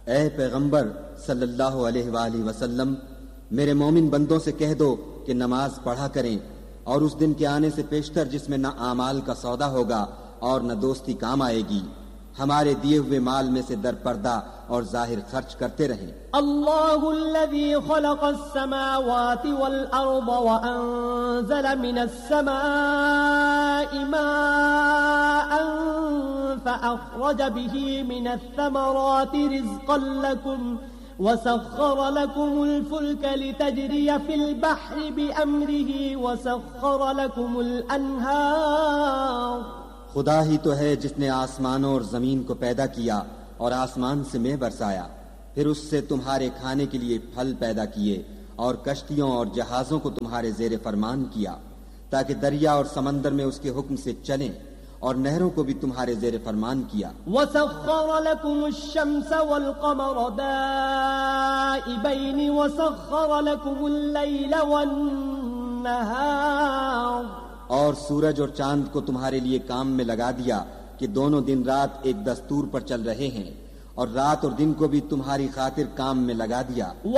اے پیغمبر صلی اللہ علیہ وآلہ وسلم، میرے مومن بندوں سے کہہ دو کہ نماز پڑھا کریں، اور اس دن کے آنے سے پیشتر جس میں نہ اعمال کا سودا ہوگا اور نہ دوستی کام آئے گی، ہمارے دیے ہوئے مال میں سے در پردہ اور ظاہر خرچ کرتے رہیں۔ اللہ الذي خلق السماوات والأرض وأنزل من السماء ماء فأخرج به من الثمرات رزقا لكم وسخر لكم الفلك لتجري في البحر بأمره وسخر لكم الأنهار۔ خدا ہی تو ہے جس نے آسمانوں اور زمین کو پیدا کیا اور آسمان سے مے برسایا، پھر اس سے تمہارے کھانے کے لیے پھل پیدا کیے اور کشتیوں اور جہازوں کو تمہارے زیر فرمان کیا تاکہ دریا اور سمندر میں اس کے حکم سے چلیں، اور نہروں کو بھی تمہارے زیر فرمان کیا۔ وسخر لكم الشمس والقمر دائبين وسخر لكم الليل والنهار، اور سورج اور چاند کو تمہارے لیے کام میں لگا دیا کہ دونوں دن رات ایک دستور پر چل رہے ہیں، اور رات اور دن کو بھی تمہاری خاطر کام میں لگا دیا۔